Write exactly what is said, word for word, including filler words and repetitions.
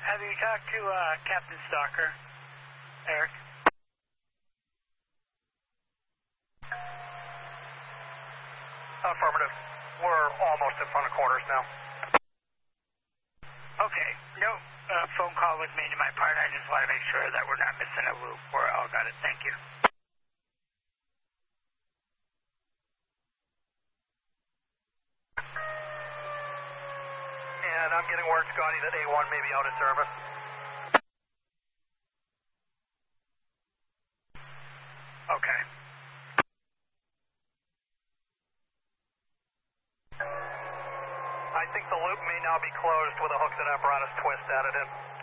Have you talked to uh, Captain Stalker, Eric? Affirmative. We're almost in front of quarters now. Okay. No uh, phone call was made to my part. I just want to make sure that we're not missing a loop. We're all got it. Thank you. And I'm getting word, Scotty, that A one may be out of service. Okay. I think the loop may now be closed with a hooked apparatus twist added in.